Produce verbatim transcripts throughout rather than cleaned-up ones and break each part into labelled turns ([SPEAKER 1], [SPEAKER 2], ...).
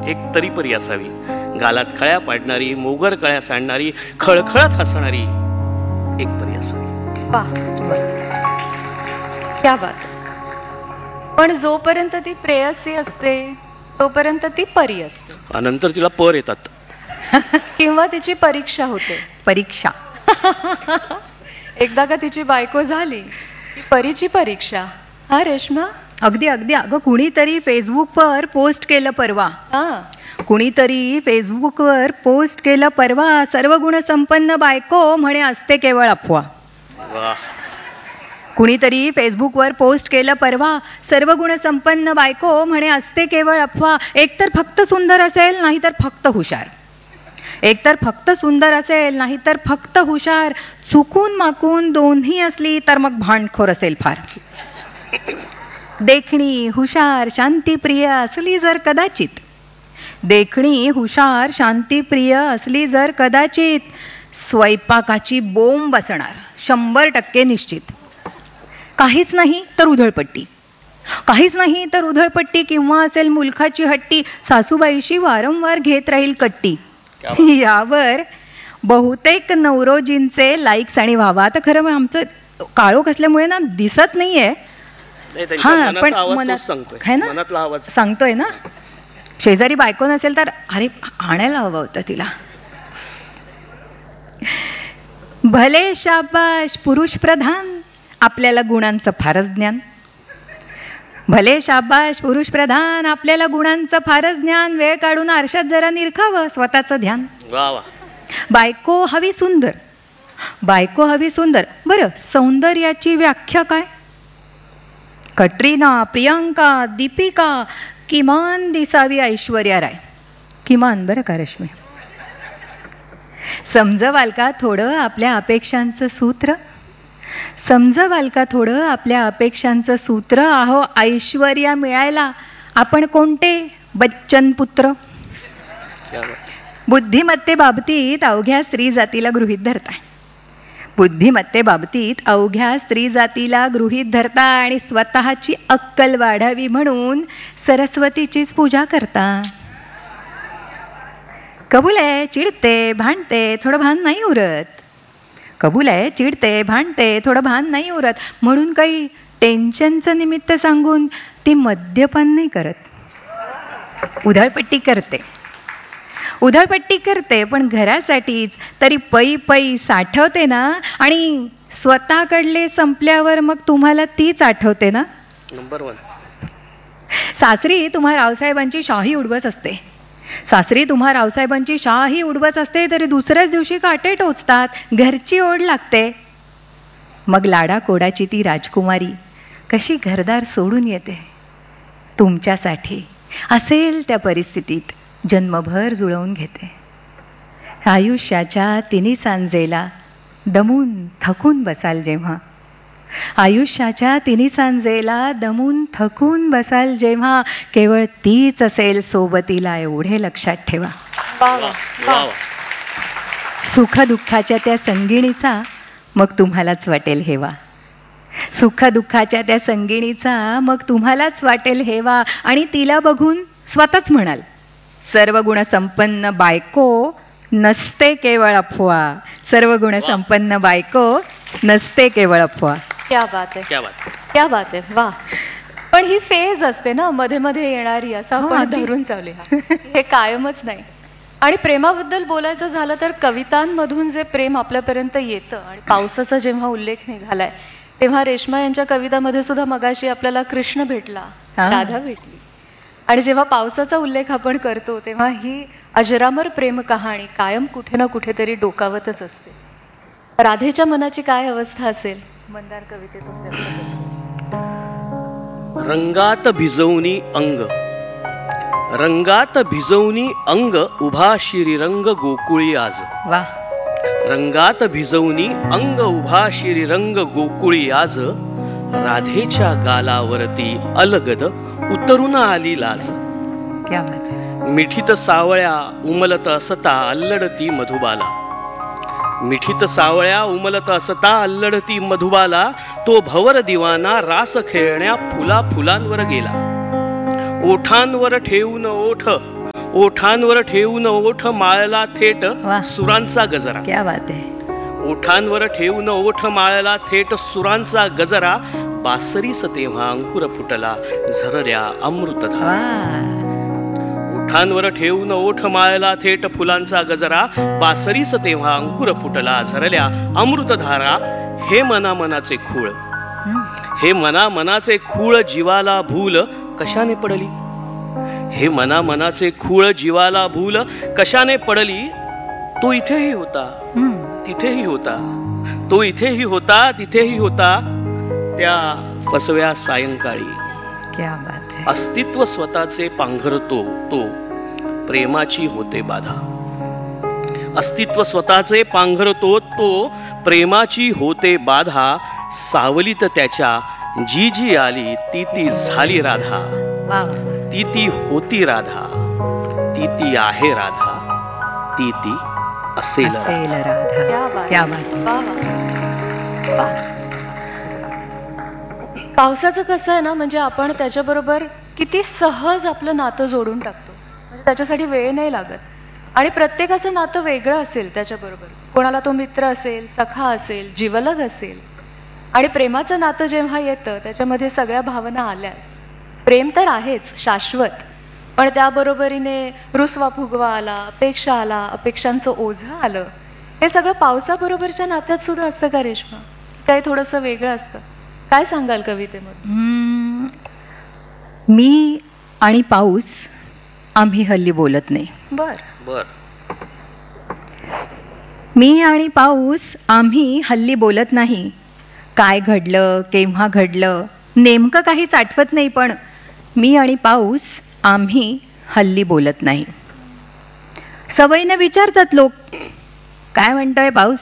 [SPEAKER 1] एक तरी परी असावी. गालात कळ्या पाडणारी, मोगर कळ्या सांडणारी, खळखळत हसणारी एक परी असावी.
[SPEAKER 2] वाह, क्या बात. पण जोपर्यंत ती प्रेयसी असते तोपर्यंत ती परी असते,
[SPEAKER 1] नंतर तिला पर येतात
[SPEAKER 2] किंवा तिची परीक्षा होते.
[SPEAKER 3] परीक्षा
[SPEAKER 2] एकदा का तिची बायको झाली की परीची परीक्षा. हा रेश्मा,
[SPEAKER 3] अगदी अगदी. अगं कुणीतरी फेसबुकवर पोस्ट केलं परवा,
[SPEAKER 2] हा
[SPEAKER 3] कुणीतरी फेसबुकवर पोस्ट केलं परवा, सर्व गुण संपन्न बायको म्हणे असते केवळ अफवा. कुणीतरी फेसबुकवर पोस्ट केलं परवा, सर्व गुण संपन्न बायको म्हणे असते केवळ अफवा. एकतर फक्त सुंदर असेल, नाहीतर फक्त हुशार. एकतर फक्त सुंदर असेल, नाहीतर फक्त हुशार. चुकून माकून दोन्ही असली तर मग भांडखोर असेल फार. देखणी हुशार शांतिप्रिय असली जर कदाचित, देखणी हुशार शांतिप्रिय असली जर कदाचित, स्वयंपाकाची बोंब असणार शंभर टक्के निश्चित. काहीच नाही तर उधळपट्टी, काहीच नाही तर उधळपट्टी, किंवा असेल मुलखाची हट्टी, सासूबाईशी वारंवार घेत राहील कट्टी. यावर बहुतेक नवरोजींचे लाईक्स आणि व्हावा. आता खरं आमचं काळोख असल्यामुळे ना दिसत नाहीये, हा पण मनात आहे ना, सांगतोय ना. शेजारी बायको नसेल तर अरे आणायला हवं होतं तिला. भले शाबाश पुरुष प्रधान, आपल्याला गुणांचं फारच ज्ञान. भले शाबाश पुरुष प्रधान, आपल्याला गुणांचं फारच ज्ञान. वेळ काढून आरशात जरा निरखावं स्वतःचं ध्यान. बायको हवी सुंदर, बायको हवी सुंदर. बरं, सौंदर्याची व्याख्या काय? कटरीना, प्रियांका, दीपिका, किमान दिसावी ऐश्वर्या राय. किमान बरं का रश्मी. समजवाल का थोडं आपल्या अपेक्षांचं सूत्र? समजवाल का थोडं आपल्या अपेक्षांचं सूत्र? अहो ऐश्वर्या मिळायला आपण कोणते बच्चन पुत्र? बुद्धिमत्ते बाबतीत अवघ्या स्त्री जातीला गृहीत धरताय, बुद्धिमत्ते बाबतीत अवघ्या स्त्री जातीला गृहीत धरता आणि स्वतःची अक्कल वाढावी म्हणून सरस्वतीचीच पूजा करता. कबूल आहे चिडते भांडते थोडं भान नाही उरत, कबूल आहे चिडते भांडते थोडं भान नाही उरत, म्हणून काही टेन्शनचं निमित्त सांगून ती मद्यपान नाही करत, उधळपट्टी करते, उधळपट्टी करते पण घरासाठीच तरी पै पै साठवते ना. आणि स्वतःकडले संपल्यावर मग तुम्हाला तीच आठवते ना.
[SPEAKER 1] Number one.
[SPEAKER 3] सासरी तुम्हा रावसाहेबांची शाही उडवस असते, सासरी तुम्हा रावसाहेबांची शाही उडवस असते तरी दुसऱ्याच दिवशी काटे टोचतात, घरची ओढ लागते. मग लाडा कोडाची ती राजकुमारी कशी घरदार सोडून येते तुमच्यासाठी. असेल त्या परिस्थितीत जन्मभर जुळवून घेते. आयुष्याच्या तिन्ही सांजेला दमून थकून बसाल जेव्हा, आयुष्याच्या तिन्ही सांजेला दमून थकून बसाल जेव्हा, केवळ तीच असेल सोबतीला एवढे लक्षात ठेवा. सुख दुःखाच्या त्या संगिणीचा मग तुम्हालाच वाटेल हेवा, सुख दुःखाच्या त्या संगिणीचा मग तुम्हालाच वाटेल हेवा. आणि तिला बघून स्वतःच म्हणाल सर्व गुण संपन्न बायको नसते केवळ अफवा, सर्व गुण संपन्न बायको नसते केवळ अफवा.
[SPEAKER 2] क्या बात आहे,
[SPEAKER 1] क्या बात
[SPEAKER 2] क्या बात आहे. वा. पण ही फेज असते ना मध्ये मध्ये येणारी, असं आपण धरून चालूया, हे कायमच नाही. आणि प्रेमाबद्दल बोलायचं झालं तर कवितांमधून जे प्रेम आपल्यापर्यंत येतं, आणि पावसाचा जेव्हा उल्लेख निघालाय तेव्हा रेश्मा यांच्या कवितामध्ये सुद्धा मगाशी आपल्याला कृष्ण भेटला, राधा भेटली, आणि जेव्हा पावसाचा उल्लेख आपण करतो तेव्हा ही अजरामर प्रेम कहाणी कायम कुठे ना कुठेतरी डोकावतच असते. राधेच्या मनाची काय अवस्था असेल मंदार कवितेतून?
[SPEAKER 1] रंगात भिजवणी अंग, रंगात भिजवणी अंग उभा श्रीरंग गोकुळी आज.
[SPEAKER 3] वा.
[SPEAKER 1] रंगात भिजवणी अंग उभा श्रीरंग गोकुळी आज, राधेच्या गालावरती अलगद उतरून आली लाज.
[SPEAKER 3] क्या बात.
[SPEAKER 1] मिठीत सावळ्या उमलत असता अल्लडती मधुबाला, मिठीत सावळ्या उमलत असता अल्लडती मधुबाला, तो भवर दिवाना रास खेळण्या फुला फुलांवर गेला. ओठांवर ठेवून ओठ, ओठांवर ठेवून ओठ माळला थेट
[SPEAKER 3] वा.
[SPEAKER 1] सुरांचा गजरा.
[SPEAKER 3] क्या बात आहे.
[SPEAKER 1] ओठांवर ठेवून ओठ माळला थेट सुरांचा गजरा, बासरीस तेव्हा अंकुर फुटला झरऱ्या अमृतधारा.
[SPEAKER 3] वा.
[SPEAKER 1] ओठांवर ठेवून ओठ माळला थेट फुलांचा गजरा, बासरीस तेव्हा अंकुर फुटला झरल्या अमृतधारा. हे मना मनाचे खूळ, हे मना मनाचे खूळ जीवाला भूल कशाने पडली. हे मना मनाचे खूळ जीवाला भूल कशाने पडली. तो इथेही होता तिथेही होता, तो इथेही होता तिथेही होता, त्या फसव्या सायंकाळी.
[SPEAKER 3] क्या बात आहे.
[SPEAKER 1] अस्तित्व स्वतःचे पांघरतो तो प्रेमाची होते बाधा. अस्तित्व स्वतःचे पांघरतो तो प्रेमाची होते बाधा. सावलीत त्याच्या जी जी आली ती ती झाली राधा.
[SPEAKER 3] वा.
[SPEAKER 1] ती ती होती राधा, ती ती आहे राधा, ती ती असेल राधा.
[SPEAKER 3] असेल राधा.
[SPEAKER 2] क्या बात.
[SPEAKER 3] क्या बात.
[SPEAKER 2] वा वा. वा. पावसाचं कसं आहे ना, म्हणजे आपण त्याच्याबरोबर किती सहज आपलं नातं जोडून टाकतो. म्हणजे त्याच्यासाठी वेळ नाही लागत. आणि प्रत्येकाचं नातं वेगळं असेल त्याच्याबरोबर. कोणाला तो मित्र असेल, सखा असेल, जीवलग असेल. आणि प्रेमाचं नातं जेव्हा येतं त्याच्यामध्ये सगळ्या भावना आल्याच. प्रेम तर आहेच शाश्वत, पण त्याबरोबरीने रुसवा फुगवा आला, अपेक्षा आला, अपेक्षांचं ओझं आलं. हे सगळं पावसाबरोबरच्या नात्यात सुद्धा असतं का रेश्मा? काही थोडंसं वेगळं असतं. काय सांगाल कवितेमध्ये?
[SPEAKER 3] हम्म, मी आणि पाऊस आम्ही हल्ली बोलत नाही.
[SPEAKER 2] बर
[SPEAKER 1] बर.
[SPEAKER 3] मी आणि पाऊस आम्ही हल्ली बोलत नाही. काय घडलं, केव्हा घडलं, नेमकं काहीच आठवत नाही. पण मी आणि पाऊस आम्ही हल्ली बोलत नाही. सवयीने विचारतात लोक, काय म्हणतोय पाऊस.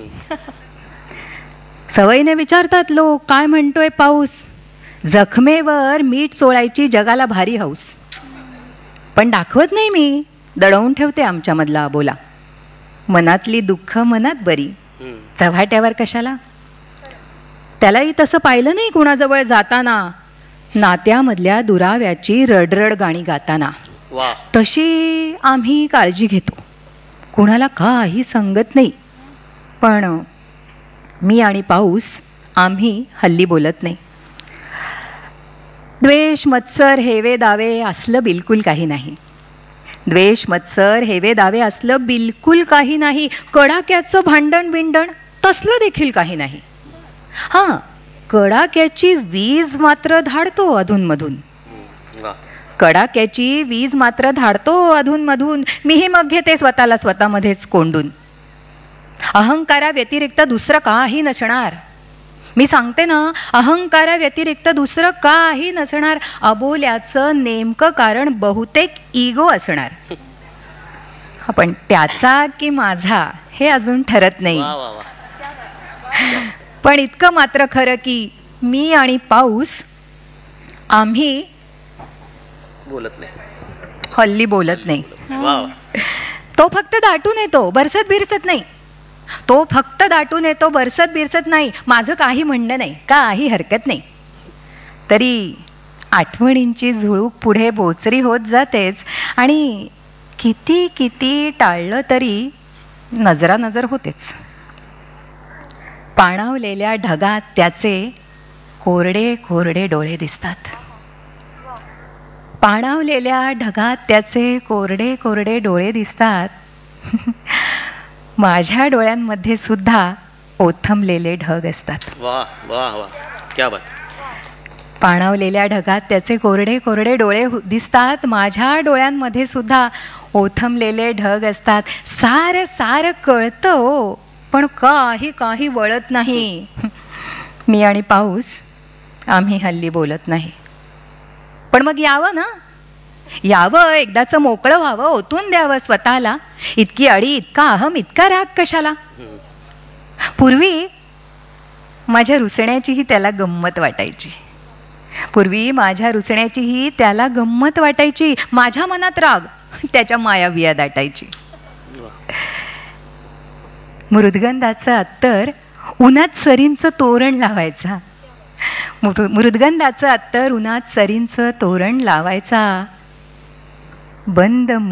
[SPEAKER 3] सवयीने विचारतात लोक, काय म्हणतोय पाऊस. जखमेवर मीठ चोळायची जगाला भारी हौस. पण दाखवत नाही मी, दडवून ठेवते आमच्यामधला बोला. मनातली दुःख मनात बरी, चव्हाट्यावर कशाला. त्यालाही तसं पाहिलं नाही कुणाजवळ जाताना, नात्यामधल्या दुराव्याची रडरड गाणी गाताना.
[SPEAKER 1] वा.
[SPEAKER 3] तशी आम्ही काळजी घेतो, कुणाला काही संगत नाही. पण मी आणि पाऊस आम्ही हल्ली बोलत नाही. द्वेष मत्सर हेवे दावे असलं बिलकुल काही नाही. द्वेष मत्सर हेवे दावे असलं बिलकुल काही नाही. कडाक्याचं भांडण बिंडण तसलं देखील काही नाही. हां, कडाक्याची वीज मात्र धाडतो अधूनमधून. कडाक्याची वीज मात्र धाडतो अधूनमधून. मीही मग घेते स्वतःला स्वतःमध्येच कोंडून. अहंकारा व्यतिरिक्त दुसरं काही नसणार. मी सांगते ना, अहंकारा व्यतिरिक्त दुसरं काही नसणार. अबोल्याचं नेमकं कारण बहुतेक इगो असणार. पण त्याचा की माझा हे अजून ठरत नाही.
[SPEAKER 1] वा वा वा.
[SPEAKER 3] पण इतकं मात्र खरं की मी आणि पाऊस आम्ही
[SPEAKER 1] बोलत नाही,
[SPEAKER 3] हल्ली बोलत नाही.
[SPEAKER 1] वा वा.
[SPEAKER 3] तो फक्त दाटून येतो, बरसत बिरसत नाही. तो फक्त दाटून येतो, बरसत बिरसत नाही. माझं काही म्हणणं नाही, काही हरकत नाही. तरी आठवणींची झुळूक पुढे बोचरी होत जातेच. आणि किती किती टाळलं तरी नजरा नजर होतेच. पाणावलेल्या ढगात त्याचे कोरडे कोरडे डोळे दिसतात. पाणावलेल्या ढगात त्याचे कोरडे कोरडे डोळे दिसतात. माझ्या डोळ्यांमध्ये सुद्धा ओथंबलेले ढग असतात.
[SPEAKER 1] वा वा वा. क्या बात.
[SPEAKER 3] पाणावलेल्या ढगात त्याचे कोरडे कोरडे डोळे दिसतात. माझ्या डोळ्यांमध्ये सुद्धा ओथंबलेले ढग असतात. सारं सारं कळतं हो, पण काही काही वळत नाही. मी आणि पाऊस आम्ही हल्ली बोलत नाही. पण मग यावं ना, यावं, एकदाचं मोकळं व्हावं, ओतून द्यावं स्वतःला. इतकी अडी, इतका अहम, इतका राग कशाला. पूर्वी माझ्या रुसण्याचीही त्याला गंमत वाटायची. पूर्वी माझ्या रुसण्याचीही त्याला गंमत वाटायची. माझ्या मनात राग, त्याच्या मायाविया दाटायची. मृदगंधाचं अत्तर उन्हात सरींचं तोरण लावायचा. मृदगंधाचं अत्तर उन्हात सरींचं तोरण लावायचा. बंद